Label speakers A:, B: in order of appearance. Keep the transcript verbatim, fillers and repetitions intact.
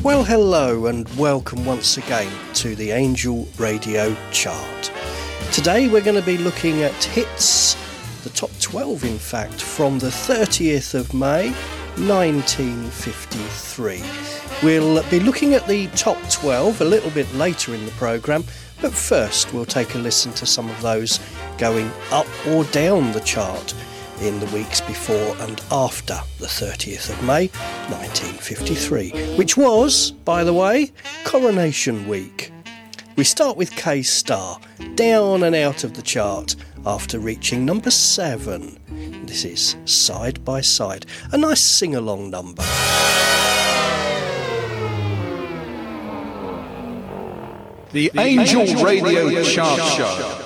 A: Well, hello and welcome once again to the Angel Radio Chart. Today we're going to be looking at hits, the top twelve in fact, from the thirtieth of May nineteen fifty-three. We'll be looking at the top twelve a little bit later in the programme, but first we'll take a listen to some of those going up or down the chart in the weeks before and after the thirtieth of May nineteen fifty-three, which was, by the way, Coronation Week. We start with K-Star, down and out of the chart after reaching number seven. This is Side by Side, a nice sing-along number.
B: The Angel Radio Chart Show.